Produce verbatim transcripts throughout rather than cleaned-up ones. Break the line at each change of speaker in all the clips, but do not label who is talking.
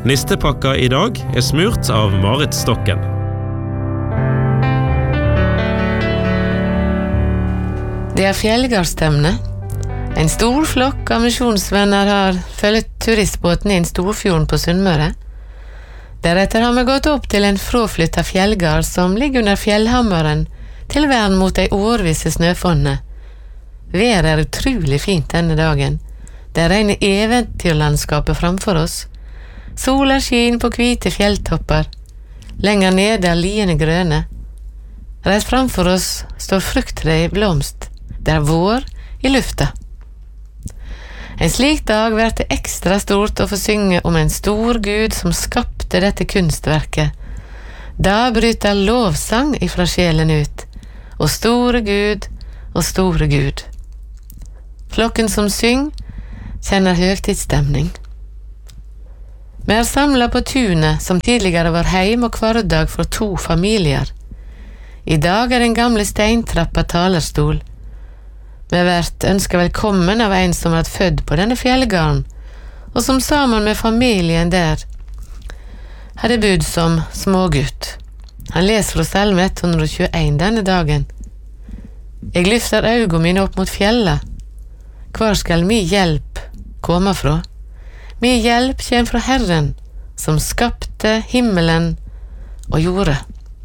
Nistepakka I dag er smurt av Marit Stokken.
Det er fjellgardstemne. En stor flokk av misjonsvenner har følget turistbåten inn Storfjorden på Sunnmøre. Deretter har vi gått opp til en fraflyttet fjellgard som ligger under fjellhammeren til vern mot de årvisse snøfonne. Været er utrolig fint denne dagen. Det regner eventyrlandskapet framfor oss. Sola skin på hvite fjelltopper. Lenger nede er liene grønne. Rett framfor oss står frukttreet I blomst. Det er vår I lufta. En slik dag blir det ekstra stort å få synge om en stor Gud som skapte dette kunstverket. Da bryter lovsang ifra sjelen ut. Og store Gud, og store Gud. Flokken som syng, kjenner høgtidsstemning. Vi er samlet på tunet som tidligere var heim og hverdag for to familier. I dag er den gamle steintrappa talerstol. Vi har vært ønsket velkommen av en som er født på denne fjellgarden, og som sammen med familien der hadde bud som smågutt. Han leser fra salme ett hundre og tjueen denne dagen. Jeg lyfter øynene mine opp mot fjellet. Hvor skal min hjelp komme fra? Min hjelp kommer fra Herren, som skapte himmelen og jorda.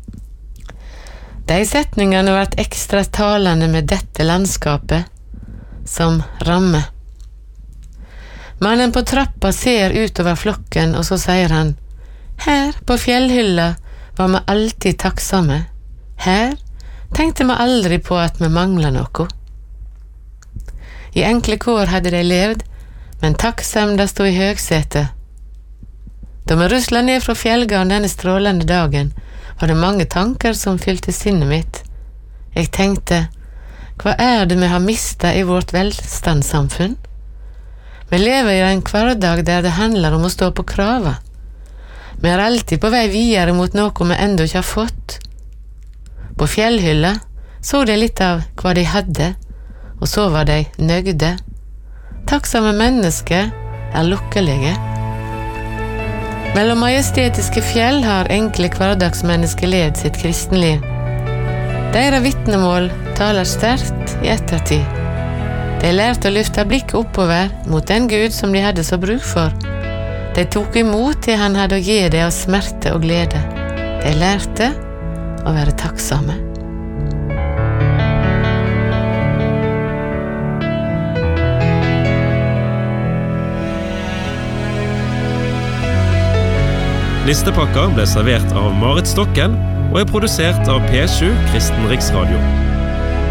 De setningene har vært ekstra talende med dette landskapet som ramme. Mannen på trappa ser utover flokken, og så sier han, «Her på fjellhylla var vi alltid takksomme. Her tenkte vi aldri på at vi manglet noe.» I enkle kår hadde de levd, men takksemda stod I høgsete. Da vi ruslet ned fra fjellgarden denne strålende dagen, var det mange tanker som fylte sinnet mitt. Jeg tenkte, hva er det vi har mistet I vårt velstandssamfunn? Vi lever I en hverdag der det handler om å stå på krava. Vi er alltid på vei videre mot noe vi enda ikke har fått. På fjellhylla så de litt av hva de hadde, og så var de nøgde. Takksomme mennesker er lukkelige. Mellom majestetiske fjell har enkle hverdagsmennesker levd sitt kristenliv. Deres vittnemål taler sterkt I ettertid. De lærte å løfte blikket oppover mot den Gud som de hadde så bruk for. De tok imot det han hadde å gi dem av smerte og glede. De lærte å være takksomme.
Nistepakka ble servert av Marit Stokken og er produsert av P sju Kristen Riksradio.